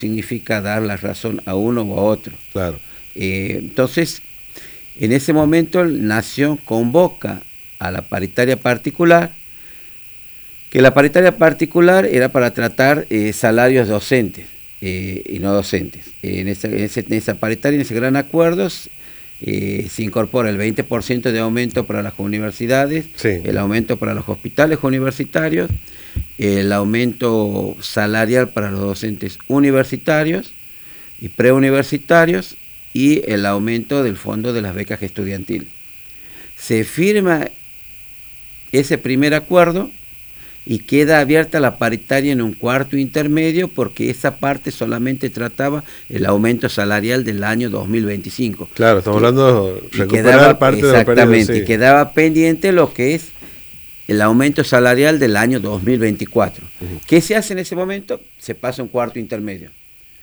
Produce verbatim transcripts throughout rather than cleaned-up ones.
significa dar la razón a uno o a otro. Claro. Eh, entonces, en ese momento, Nación convoca a la paritaria particular, que la paritaria particular era para tratar eh, salarios docentes eh, y no docentes. En esa, en, ese, en esa paritaria, en ese gran acuerdo, eh, se incorpora el veinte por ciento de aumento para las universidades, Sí. el aumento para los hospitales universitarios, el aumento salarial para los docentes universitarios y preuniversitarios y el aumento del fondo de las becas estudiantiles. Se firma ese primer acuerdo y queda abierta la paritaria en un cuarto intermedio porque esa parte solamente trataba el aumento salarial del año dos mil veinticinco. Claro, estamos y, hablando de recuperar quedaba, parte de la exactamente, y quedaba pendiente lo que es el aumento salarial del año dos mil veinticuatro. Uh-huh. ¿Qué se hace en ese momento? Se pasa a un cuarto intermedio.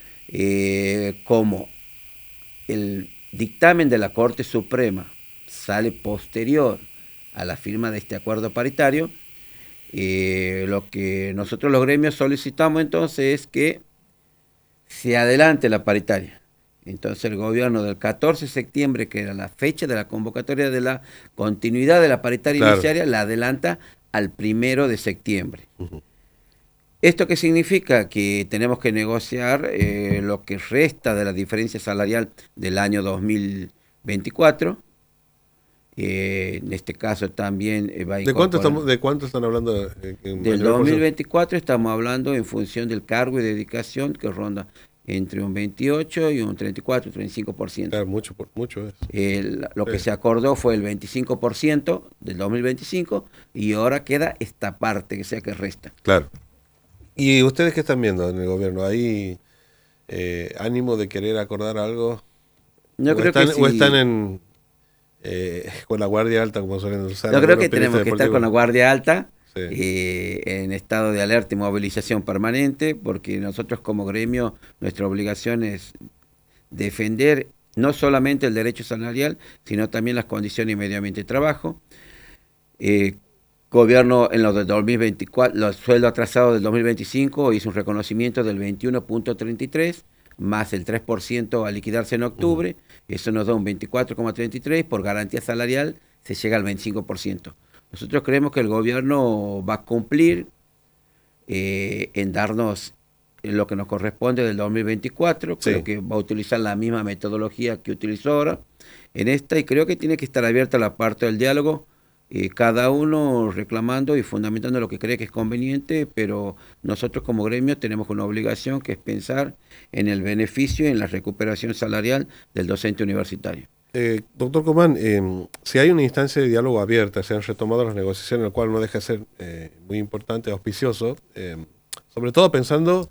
Eh, como el dictamen de la Corte Suprema sale posterior a la firma de este acuerdo paritario, eh, lo que nosotros los gremios solicitamos entonces es que se adelante la paritaria. Entonces el gobierno del catorce de septiembre, que era la fecha de la convocatoria de la continuidad de la paritaria claro. iniciaria, la adelanta al primero de septiembre. Uh-huh. ¿Esto qué significa? Que tenemos que negociar eh, lo que resta de la diferencia salarial del año dos mil veinticuatro. Eh, en este caso también eh, va a ¿De cuánto, estamos, ¿De cuánto están hablando? Eh, del dos mil veinticuatro estamos hablando en función del cargo y dedicación que ronda entre un veintiocho y un treinta y cuatro, treinta y cinco por ciento. Claro, mucho, mucho es. El, lo sí. que se acordó fue el veinticinco por ciento del dos mil veinticinco y ahora queda esta parte que sea que resta. Claro. ¿Y ustedes qué están viendo en el gobierno? ¿Hay eh, ánimo de querer acordar algo? Yo ¿O, creo están, que sí. ¿O están en, eh, con la guardia alta, como suelen usar? Yo creo que tenemos que estar con la guardia alta, sí. eh, en estado de alerta y movilización permanente, porque nosotros como gremio, nuestra obligación es defender no solamente el derecho salarial, sino también las condiciones y medio ambiente de trabajo. Eh, Gobierno en los del dos mil veinticuatro, los sueldos atrasados del dos mil veinticinco hizo un reconocimiento del veintiuno punto treinta y tres, más el tres por ciento a liquidarse en octubre, uh-huh. Eso nos da un veinticuatro coma treinta y tres, por garantía salarial se llega al veinticinco por ciento. Nosotros creemos que el gobierno va a cumplir eh, en darnos lo que nos corresponde del dos mil veinticuatro, creo sí. que va a utilizar la misma metodología que utilizó ahora en esta y creo que tiene que estar abierta la parte del diálogo. Eh, cada uno reclamando y fundamentando lo que cree que es conveniente, pero nosotros como gremio tenemos una obligación que es pensar en el beneficio y en la recuperación salarial del docente universitario. Eh, doctor Comán, eh, si hay una instancia de diálogo abierta, se han retomado las negociaciones, el cual no deja de ser eh, muy importante, auspicioso, eh, sobre todo pensando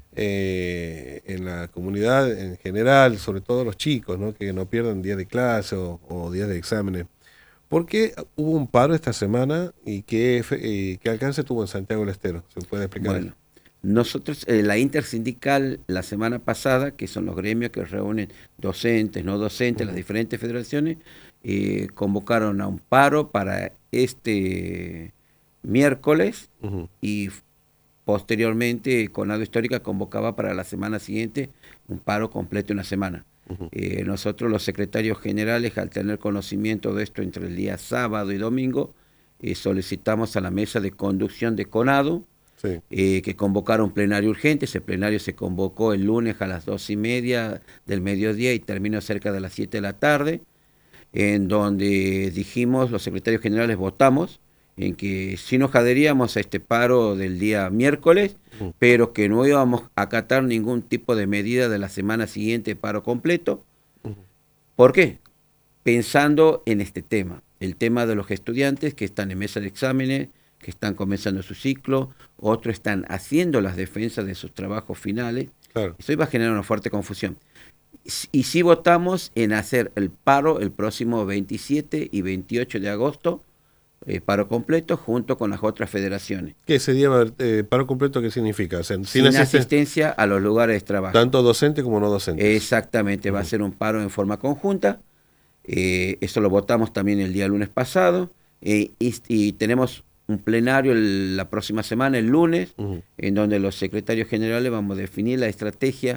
eh, en la comunidad en general, sobre todo los chicos, ¿no? Que no pierdan días de clase o, o días de exámenes. ¿Por qué hubo un paro esta semana y qué, eh, qué alcance tuvo en Santiago del Estero? ¿Se puede explicar? Bueno, nosotros, eh, la intersindical la semana pasada, que son los gremios que reúnen docentes, no docentes, uh-huh. las diferentes federaciones, eh, convocaron a un paro para este miércoles uh-huh. y posteriormente Conado Histórica convocaba para la semana siguiente un paro completo de una semana. Uh-huh. Eh, nosotros los secretarios generales, al tener conocimiento de esto entre el día sábado y domingo, eh, solicitamos a la mesa de conducción de Conado sí. eh, que convocara un plenario urgente. Ese plenario se convocó el lunes a las dos y media del mediodía y terminó cerca de las siete de la tarde, en donde dijimos, los secretarios generales votamos en que sí nos adheríamos a este paro del día miércoles, uh-huh. pero que no íbamos a acatar ningún tipo de medida de la semana siguiente de paro completo. Uh-huh. ¿Por qué? Pensando en este tema, el tema de los estudiantes que están en mesa de exámenes, que están comenzando su ciclo, otros están haciendo las defensas de sus trabajos finales. Claro. Eso iba a generar una fuerte confusión. Y sí votamos en hacer el paro el próximo veintisiete y veintiocho de agosto, Eh, paro completo junto con las otras federaciones. ¿Qué ese día eh, paro completo qué significa? O sea, sin, sin asistencia, asistencia a los lugares de trabajo. Tanto docente como no docente. Exactamente, uh-huh. va a ser un paro en forma conjunta. Eh, eso lo votamos también el día lunes pasado. Eh, y, y tenemos un plenario el, la próxima semana, el lunes, Ujú. en donde los secretarios generales vamos a definir la estrategia